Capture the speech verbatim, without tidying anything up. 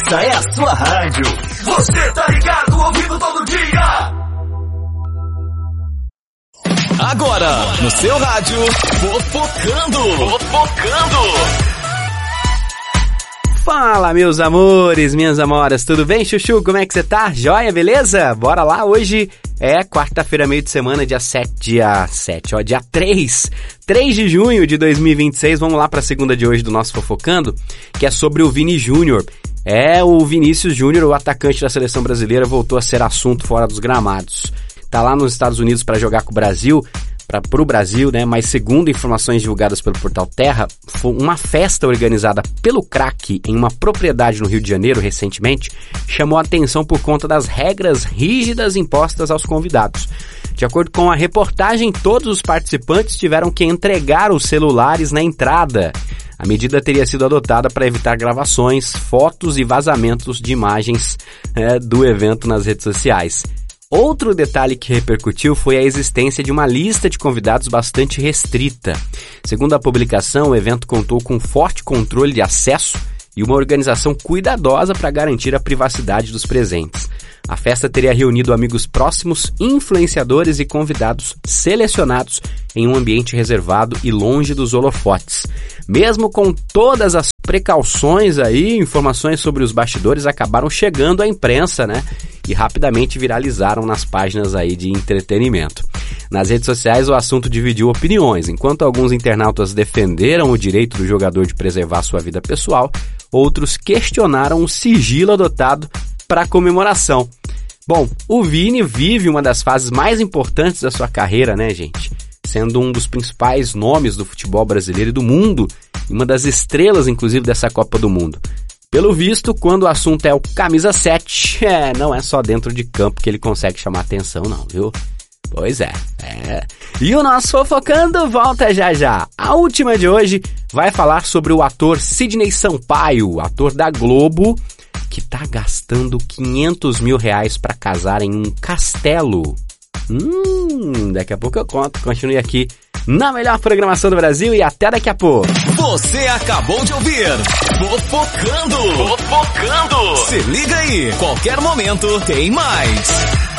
Essa é a sua rádio. Você tá ligado, ouvindo todo dia. Agora, no seu rádio, Fofocando. Fofocando. Fala, meus amores, minhas amoras, tudo bem, Chuchu? Como é que você tá? Joia, beleza? Bora lá, hoje é quarta-feira, meio de semana, dia sete, dia sete, ó, dia três, três de junho de dois mil e vinte e seis, vamos lá pra segunda de hoje do nosso Fofocando, que é sobre o Vini Júnior. É, o Vinícius Júnior, o atacante da seleção brasileira, voltou a ser assunto fora dos gramados. Tá lá nos Estados Unidos para jogar com o Brasil, para pro Brasil, né? Mas segundo informações divulgadas pelo portal Terra, foi uma festa organizada pelo craque em uma propriedade no Rio de Janeiro recentemente chamou a atenção por conta das regras rígidas impostas aos convidados. De acordo com a reportagem, todos os participantes tiveram que entregar os celulares na entrada. A medida teria sido adotada para evitar gravações, fotos e vazamentos de imagens é, do evento nas redes sociais. Outro detalhe que repercutiu foi a existência de uma lista de convidados bastante restrita. Segundo a publicação, o evento contou com forte controle de acesso e uma organização cuidadosa para garantir a privacidade dos presentes. A festa teria reunido amigos próximos, influenciadores e convidados selecionados em um ambiente reservado e longe dos holofotes. Mesmo com todas as precauções aí, informações sobre os bastidores acabaram chegando à imprensa, né? E rapidamente viralizaram nas páginas aí de entretenimento. Nas redes sociais o assunto dividiu opiniões. Enquanto alguns internautas defenderam o direito do jogador de preservar sua vida pessoal, outros questionaram o sigilo adotado para a comemoração. Bom, o Vini vive uma das fases mais importantes da sua carreira, né, gente? Sendo um dos principais nomes do futebol brasileiro e do mundo, e uma das estrelas, inclusive, dessa Copa do Mundo. Pelo visto, quando o assunto é o camisa sete, é, não é só dentro de campo que ele consegue chamar atenção, não, viu? Pois é, é. E o nosso Fofocando volta já já. A última de hoje vai falar sobre o ator Sidney Sampaio, ator da Globo, que tá gastando quinhentos mil reais para casar em um castelo. Hum, daqui a pouco eu conto. Continue aqui na melhor programação do Brasil e até daqui a pouco. Você acabou de ouvir Fofocando. Fofocando. Se liga aí, qualquer momento tem mais.